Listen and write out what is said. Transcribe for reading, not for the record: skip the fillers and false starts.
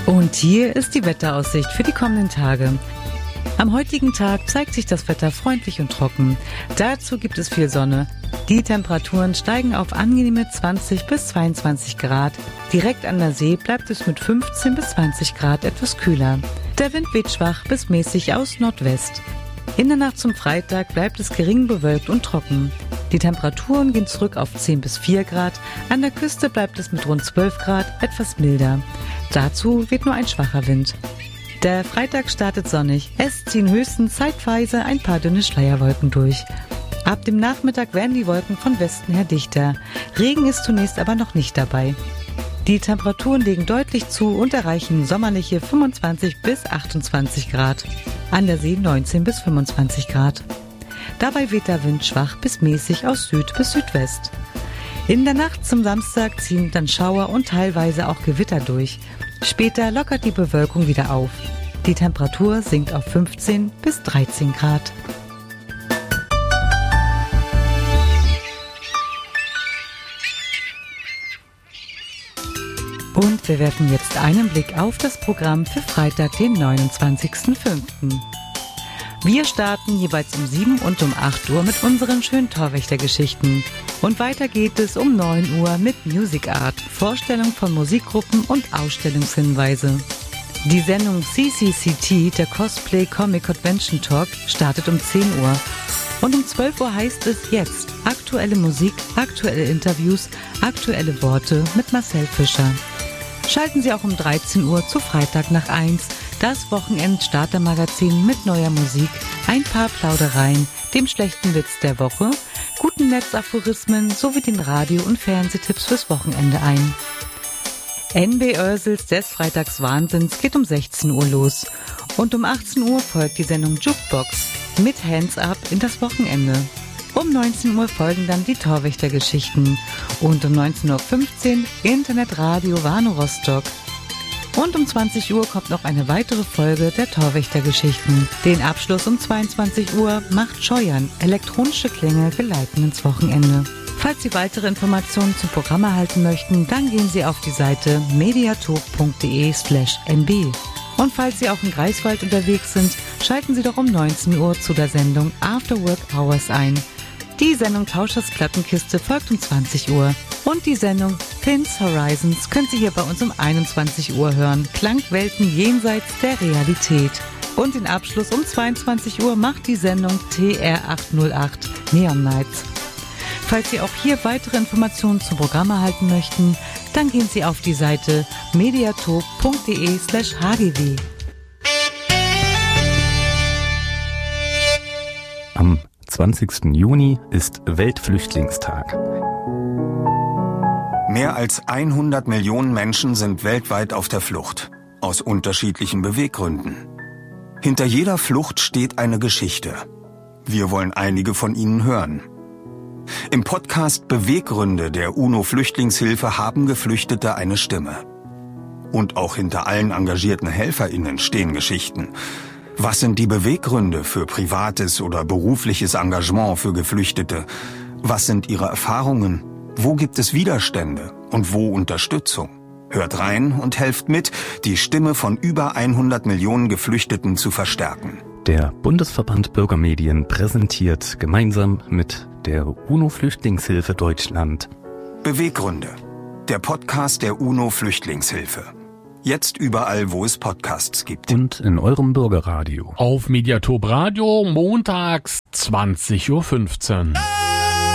Und hier ist die Wetteraussicht für die kommenden Tage. Am heutigen Tag zeigt sich das Wetter freundlich und trocken. Dazu gibt es viel Sonne. Die Temperaturen steigen auf angenehme 20 bis 22 Grad. Direkt an der See bleibt es mit 15 bis 20 Grad etwas kühler. Der Wind weht schwach bis mäßig aus Nordwest. In der Nacht zum Freitag bleibt es gering bewölkt und trocken. Die Temperaturen gehen zurück auf 10 bis 4 Grad. An der Küste bleibt es mit rund 12 Grad etwas milder. Dazu weht nur ein schwacher Wind. Der Freitag startet sonnig. Es ziehen höchstens zeitweise ein paar dünne Schleierwolken durch. Ab dem Nachmittag werden die Wolken von Westen her dichter. Regen ist zunächst aber noch nicht dabei. Die Temperaturen legen deutlich zu und erreichen sommerliche 25 bis 28 Grad. An der See 19 bis 25 Grad. Dabei weht der Wind schwach bis mäßig aus Süd bis Südwest. In der Nacht zum Samstag ziehen dann Schauer und teilweise auch Gewitter durch. Später lockert die Bewölkung wieder auf. Die Temperatur sinkt auf 15 bis 13 Grad. Und wir werfen jetzt einen Blick auf das Programm für Freitag, den 29.05. Wir starten jeweils um 7 und um 8 Uhr mit unseren schönen Torwächtergeschichten. Und weiter geht es um 9 Uhr mit Music Art, Vorstellung von Musikgruppen und Ausstellungshinweise. Die Sendung CCCT, der Cosplay Comic Convention Talk, startet um 10 Uhr. Und um 12 Uhr heißt es jetzt aktuelle Musik, aktuelle Interviews, aktuelle Worte mit Marcel Fischer. Schalten Sie auch um 13 Uhr zu Freitag nach 1, das Wochenend-Starter-Magazin mit neuer Musik, ein paar Plaudereien, dem schlechten Witz der Woche, guten Netzaphorismen sowie den Radio- und Fernsehtipps fürs Wochenende ein. NB Oersels des Freitags Wahnsinns geht um 16 Uhr los. Und um 18 Uhr folgt die Sendung Jukebox mit Hands Up in das Wochenende. Um 19 Uhr folgen dann die Torwächtergeschichten. Und um 19.15 Uhr Internetradio Warnow Rostock. Und um 20 Uhr kommt noch eine weitere Folge der Torwächtergeschichten. Den Abschluss um 22 Uhr macht Scheuern. Elektronische Klänge geleiten ins Wochenende. Falls Sie weitere Informationen zum Programm erhalten möchten, dann gehen Sie auf die Seite mediatalk.de/nb. Und falls Sie auch in Greifswald unterwegs sind, schalten Sie doch um 19 Uhr zu der Sendung After Work Hours ein. Die Sendung Tauschers Plattenkiste folgt um 20 Uhr. Und die Sendung Pins Horizons können Sie hier bei uns um 21 Uhr hören. Klangwelten jenseits der Realität. Und den Abschluss um 22 Uhr macht die Sendung TR808 Neon Nights. Falls Sie auch hier weitere Informationen zum Programm erhalten möchten, dann gehen Sie auf die Seite mediatalk.de/hgw. Am 20. Juni ist Weltflüchtlingstag. Mehr als 100 Millionen Menschen sind weltweit auf der Flucht, aus unterschiedlichen Beweggründen. Hinter jeder Flucht steht eine Geschichte. Wir wollen einige von ihnen hören. Im Podcast Beweggründe der UNO-Flüchtlingshilfe haben Geflüchtete eine Stimme. Und auch hinter allen engagierten HelferInnen stehen Geschichten. Was sind die Beweggründe für privates oder berufliches Engagement für Geflüchtete? Was sind ihre Erfahrungen? Wo gibt es Widerstände und wo Unterstützung? Hört rein und helft mit, die Stimme von über 100 Millionen Geflüchteten zu verstärken. Der Bundesverband Bürgermedien präsentiert gemeinsam mit der UNO-Flüchtlingshilfe Deutschland Beweggründe, der Podcast der UNO-Flüchtlingshilfe. Jetzt überall, wo es Podcasts gibt. Und in eurem Bürgerradio. Auf Mediatalk Radio montags 20.15 Uhr.